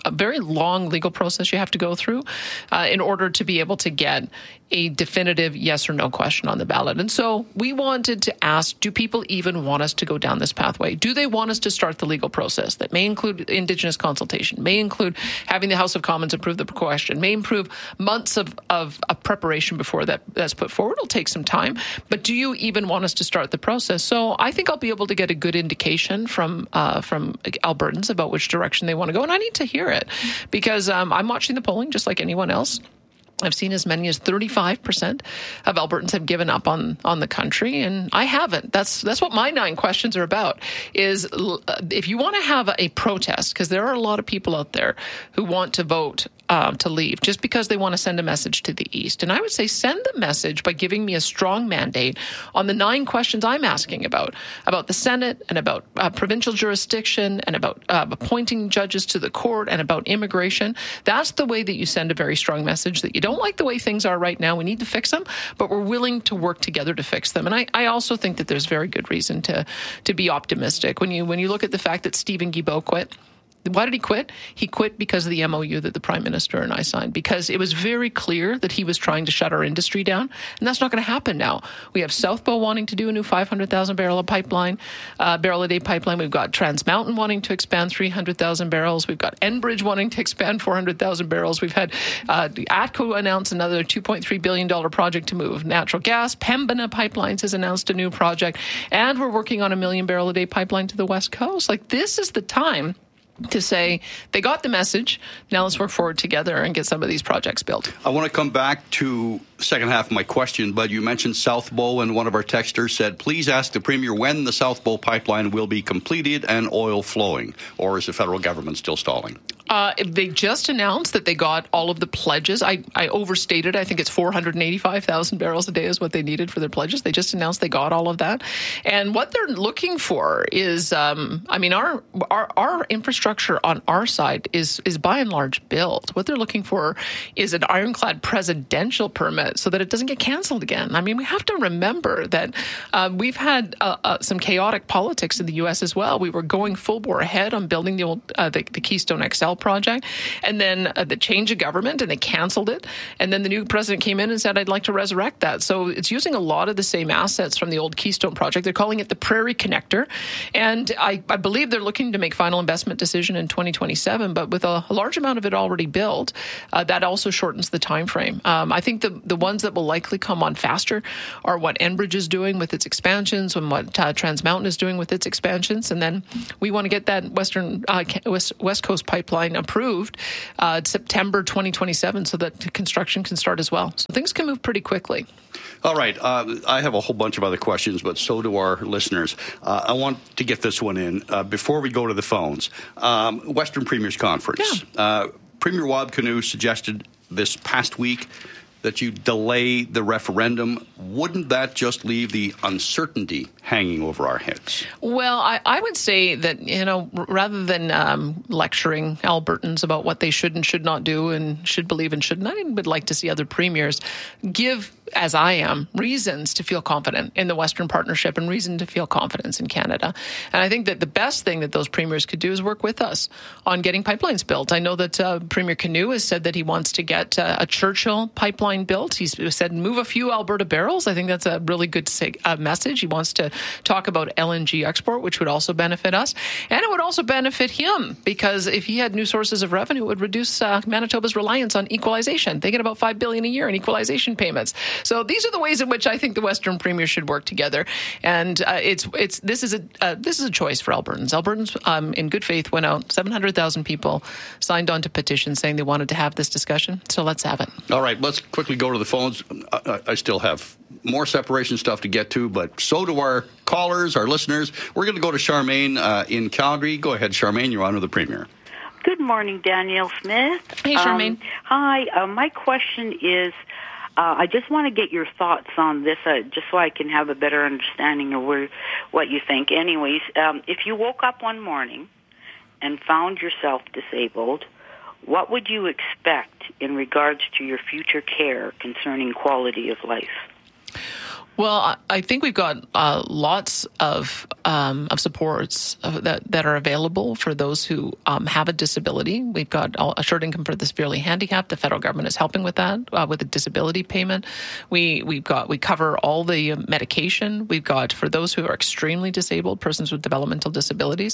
long legal process you have to go through in order to be able to get a definitive yes or no question on the ballot. And so we wanted to ask, do people even want us to go down this pathway? Do they want us to start the legal process that may include Indigenous consultation, may include having the House of Commons approve the question, may improve months of preparation before that's put forward? It'll take some time. But do you even want us to start the process? So I think I'll be able to get a good indication from Albertans about which direction they want to go. And I need to hear it because I'm watching the polling just like anyone else. I've seen as many as 35% of Albertans have given up on the country, and I haven't. That's what my 9 questions are about, is if you want to have a protest, because there are a lot of people out there who want to vote to leave just because they want to send a message to the East. And I would say send the message by giving me a strong mandate on the 9 questions I'm asking about the Senate and about provincial jurisdiction and about appointing judges to the court and about immigration. That's the way that you send a very strong message that you don't like the way things are right now. We need to fix them, but we're willing to work together to fix them. And I also think that there's very good reason to be optimistic. When you look at the fact that Stephen Guilbeault quit, Why did he quit? He quit because of the MOU that the Prime Minister and I signed, because it was very clear that he was trying to shut our industry down, and that's not going to happen now. We have South Bow wanting to do a new 500,000 barrel a day pipeline. We've got Trans Mountain wanting to expand 300,000 barrels. We've got Enbridge wanting to expand 400,000 barrels. We've had ATCO announce another $2.3 billion project to move natural gas. Pembina Pipelines has announced a new project, and we're working on a 1 million barrel a day pipeline to the West Coast. Like, this is the time to say they got the message. Now let's work forward together and get some of these projects built. I want to come back to the second half of my question, but you mentioned South Bow, and one of our texters said, please ask the Premier when the South Bow pipeline will be completed and oil flowing, or is the federal government still stalling? They just announced that they got all of the pledges. I overstated. I think it's 485,000 barrels a day is what they needed for their pledges. They just announced they got all of that. And what they're looking for is, our infrastructure on our side is by and large built. What they're looking for is an ironclad presidential permit so that it doesn't get canceled again. I mean, we have to remember that we've had some chaotic politics in the U.S. as well. We were going full bore ahead on building the old the Keystone XL project, and then the change of government, and they canceled it. And then the new president came in and said, I'd like to resurrect that. So it's using a lot of the same assets from the old Keystone project. They're calling it the Prairie Connector. And I believe they're looking to make final investment decision in 2027, but with a large amount of it already built, that also shortens the time frame. I think the ones that will likely come on faster are what Enbridge is doing with its expansions and what Trans Mountain is doing with its expansions. And then we want to get that West Coast pipeline approved September 2027 so that construction can start as well. So things can move pretty quickly. All right. I have a whole bunch of other questions, but so do our listeners. I want to get this one in before we go to the phones. Western Premiers Conference. Yeah. Premier Wab Kinew suggested this past week that you delay the referendum. Wouldn't that just leave the uncertainty hanging over our heads? Well, I would say that, rather than lecturing Albertans about what they should and should not do and should believe and shouldn't, I would like to see other premiers give, as I am, reasons to feel confident in the Western Partnership and reason to feel confidence in Canada. And I think that the best thing that those premiers could do is work with us on getting pipelines built. I know that Premier Kinew has said that he wants to get a Churchill pipeline built. He's said move a few Alberta barrels. I think that's a really good message. He wants to talk about LNG export, which would also benefit us. And it would also benefit him, because if he had new sources of revenue, it would reduce Manitoba's reliance on equalization. They get about $5 billion a year in equalization payments. So these are the ways in which I think the Western premiers should work together. And this is a choice for Albertans. Albertans, in good faith, went out. 700,000 people signed on to petitions saying they wanted to have this discussion. So let's have it. All right, let's quickly go to the phones. I still have more separation stuff to get to, but so do our callers, our listeners. We're going to go to Charmaine in Calgary. Go ahead, Charmaine. You're on with the Premier. Good morning, Danielle Smith. Hey, Charmaine. Hi. My question is, I just want to get your thoughts on this, just so I can have a better understanding of what you think. Anyways, if you woke up one morning and found yourself disabled, what would you expect in regards to your future care concerning quality of life? Well, I think we've got lots of supports that are available for those who have a disability. We've got assured income for the severely handicapped. The federal government is helping with that, with a disability payment. We cover all the medication. We've got, for those who are extremely disabled, persons with developmental disabilities,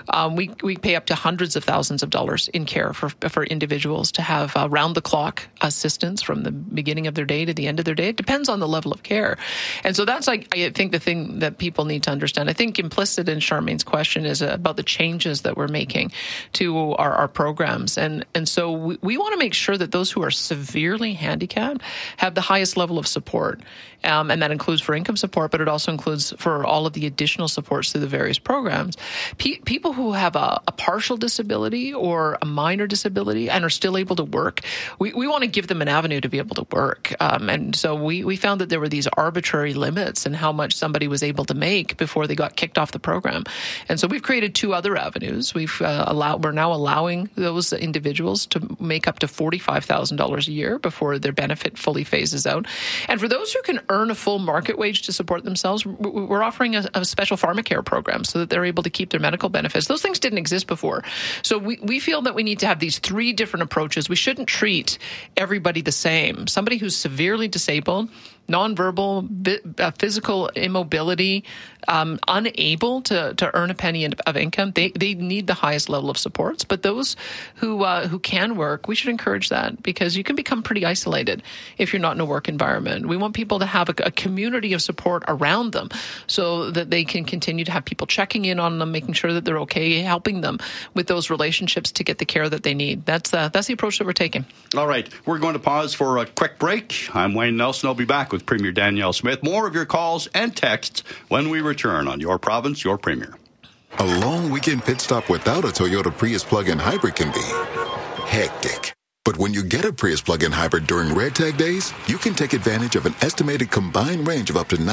we pay up to hundreds of thousands of dollars in care for individuals to have round-the-clock assistance from the beginning of their day to the end of their day. It depends on the level of care. And so that's, I think, the thing that people need to understand. I think implicit in Charmaine's question is about the changes that we're making to our programs. And so we want to make sure that those who are severely handicapped have the highest level of support. And that includes for income support, but it also includes for all of the additional supports through the various programs. People who have a partial disability or a minor disability and are still able to work, we want to give them an avenue to be able to work. And so we found that there were these arbitrary limits in how much somebody was able to make before they got kicked kicked off the program. And so we've created 2 other avenues. We're now allowing those individuals to make up to $45,000 a year before their benefit fully phases out. And for those who can earn a full market wage to support themselves, we're offering a special pharmacare program so that they're able to keep their medical benefits. Those things didn't exist before. So we feel that we need to have these 3 different approaches. We shouldn't treat everybody the same. Somebody who's severely disabled, nonverbal, physical immobility, unable to earn a penny of income, they need the highest level of supports. But those who can work, we should encourage that, because you can become pretty isolated if you're not in a work environment. We want people to have a community of support around them so that they can continue to have people checking in on them, making sure that they're okay, helping them with those relationships to get the care that they need. That's the approach that we're taking. All right. We're going to pause for a quick break. I'm Wayne Nelson. I'll be back with Premier Danielle Smith. More of your calls and texts when we return on Your Province, Your Premier. A long weekend pit stop without a Toyota Prius plug-in hybrid can be hectic. But when you get a Prius plug-in hybrid during Red Tag days, you can take advantage of an estimated combined range of up to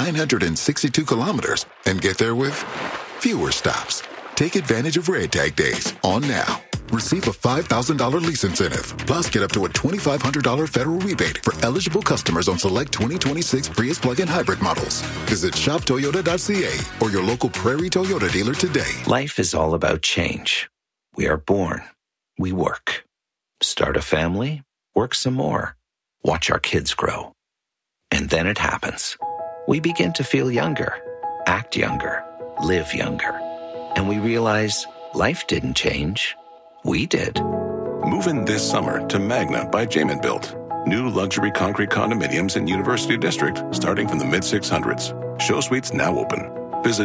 962 kilometers and get there with fewer stops. Take advantage of Red Tag days on now. Receive a $5,000 lease incentive, plus get up to a $2,500 federal rebate for eligible customers on select 2026 Prius plug-in hybrid models. Visit shoptoyota.ca or your local Prairie Toyota dealer today. Life is all about change. We are born. We work. Start a family. Work some more. Watch our kids grow. And then it happens. We begin to feel younger, act younger, live younger. And we realize life didn't change. We did. Move in this summer to Magna by Jamin Built. New luxury concrete condominiums in University District starting from the mid-600s. Show suites now open. Visit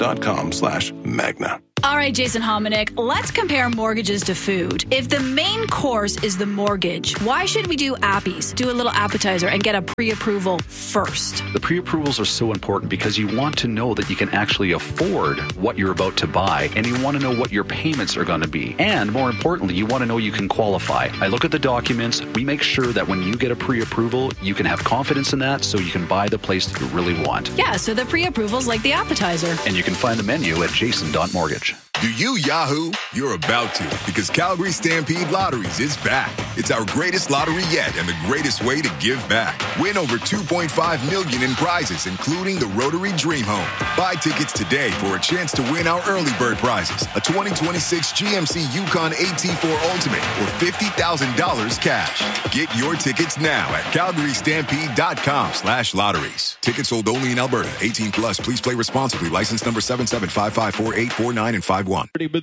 jamin.com/Magna. All right, Jason Hominick, let's compare mortgages to food. If the main course is the mortgage, why should we do appies, do a little appetizer, and get a pre-approval first? The pre-approvals are so important because you want to know that you can actually afford what you're about to buy, and you want to know what your payments are going to be. And more importantly, you want to know you can qualify. I look at the documents. We make sure that when you get a pre-approval, you can have confidence in that so you can buy the place that you really want. Yeah, so the pre-approval's like the appetizer. And you can find the menu at jason.mortgage. Do you Yahoo? You're about to, because Calgary Stampede Lotteries is back. It's our greatest lottery yet and the greatest way to give back. Win over $2.5 million in prizes, including the Rotary Dream Home. Buy tickets today for a chance to win our early bird prizes, a 2026 GMC Yukon AT4 Ultimate, or $50,000 cash. Get your tickets now at calgarystampede.com/lotteries. Tickets sold only in Alberta. 18 plus. Please play responsibly. License number 77554849 and 51.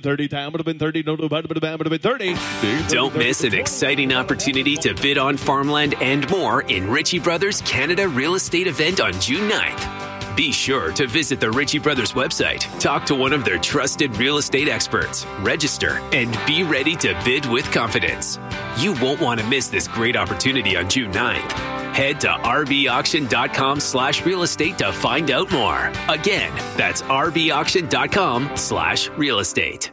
Don't miss an exciting opportunity to bid on farmland and more in Ritchie Brothers Canada Real Estate event on June 9th. Be sure to visit the Ritchie Brothers website, talk to one of their trusted real estate experts, register, and be ready to bid with confidence. You won't want to miss this great opportunity on June 9th. Head to rbauction.com/real estate to find out more. Again, that's rbauction.com/real estate.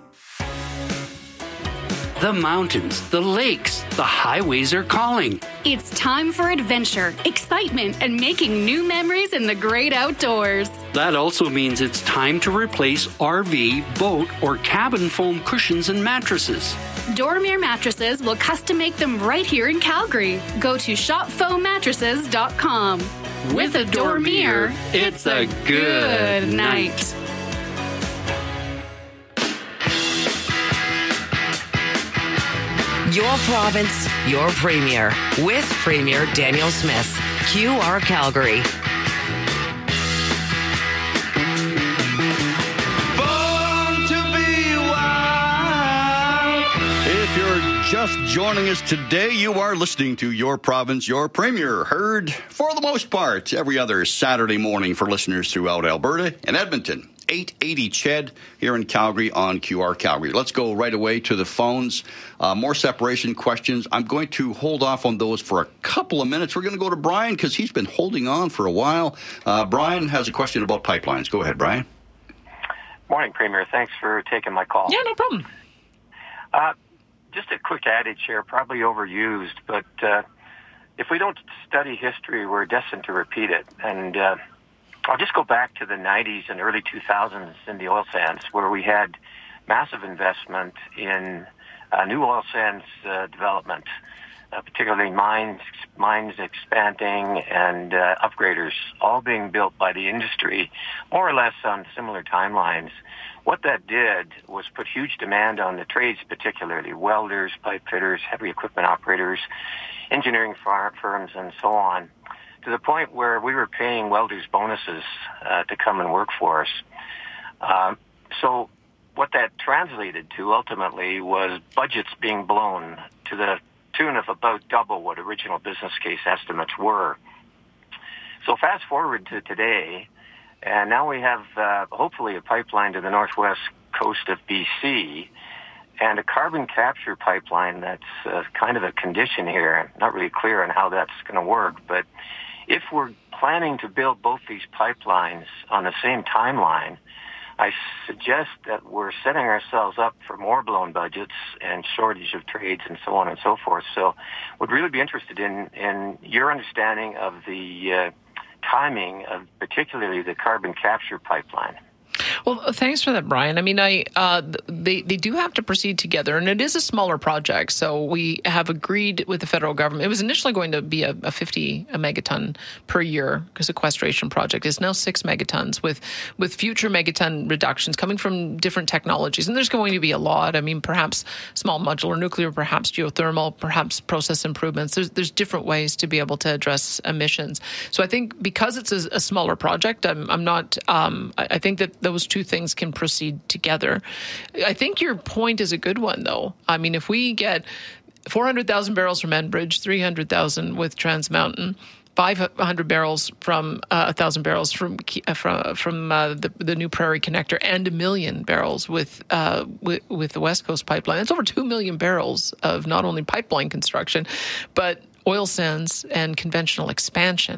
The mountains, the lakes, the highways are calling. It's time for adventure, excitement, and making new memories in the great outdoors. That also means it's time to replace RV, boat, or cabin foam cushions and mattresses. Dormier Mattresses will custom make them right here in Calgary. Go to shopfoammattresses.com. With a Dormier, it's a good night. Your province, your premier. With Premier Danielle Smith. QR Calgary. Just joining us today, you are listening to Your Province, Your Premier, heard for the most part every other Saturday morning for listeners throughout Alberta and Edmonton. 880 CHED here in Calgary on QR Calgary. Let's go right away to the phones. More separation questions. I'm going to hold off on those for a couple of minutes. We're going to go to Brian because he's been holding on for a while. Brian has a question about pipelines. Go ahead, Brian. Morning, Premier. Thanks for taking my call. Yeah, no problem. Just a quick adage here, probably overused, but if we don't study history, we're destined to repeat it. And I'll just go back to the 90s and early 2000s in the oil sands, where we had massive investment in new oil sands development, particularly mines expanding and upgraders, all being built by the industry, more or less on similar timelines. What that did was put huge demand on the trades, particularly welders, pipe fitters, heavy equipment operators, engineering firms, and so on, to the point where we were paying welders bonuses to come and work for us. So what that translated to ultimately was budgets being blown to the tune of about double what original business case estimates were. So fast forward to today, and now we have hopefully a pipeline to the northwest coast of BC and a carbon capture pipeline that's kind of a condition here. I'm not really clear on how that's going to work, but if we're planning to build both these pipelines on the same timeline, I suggest that we're setting ourselves up for more blown budgets and shortage of trades and so on and so forth. So would really be interested in your understanding of the timing of particularly the carbon capture pipeline. Well, thanks for that, Brian. I mean, they do have to proceed together, and it is a smaller project. So we have agreed with the federal government. It was initially going to be a 50 megaton per year sequestration project. It's now 6 megatons with future megaton reductions coming from different technologies. And there's going to be a lot. I mean, perhaps small modular nuclear, perhaps geothermal, perhaps process improvements. There's different ways to be able to address emissions. So I think because it's a smaller project, I think that those two things can proceed together. I think your point is a good one, though. I mean, if we get 400,000 barrels from Enbridge, 300,000 with Trans Mountain, 500 barrels from 1,000 barrels from the New Prairie Connector, and 1 million barrels with the West Coast Pipeline, that's over 2 million barrels of not only pipeline construction, but oil sands and conventional expansion.